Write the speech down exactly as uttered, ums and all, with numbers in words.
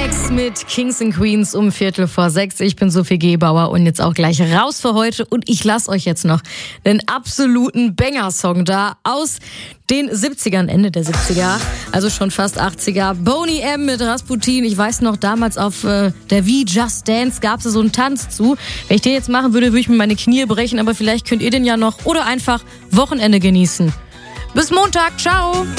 Alex mit Kings and Queens um Viertel vor sechs. Ich bin Sophie Gebauer und jetzt auch gleich raus für heute. Und ich lasse euch jetzt noch einen absoluten Banger-Song da aus den siebzigern, Ende der siebziger, also schon fast achtziger. Boney M. mit Rasputin. Ich weiß noch, damals auf äh, der Wie Just Dance gab es so einen Tanz zu. Wenn ich den jetzt machen würde, würde ich mir meine Knie brechen. Aber vielleicht könnt ihr den ja noch oder einfach Wochenende genießen. Bis Montag. Ciao.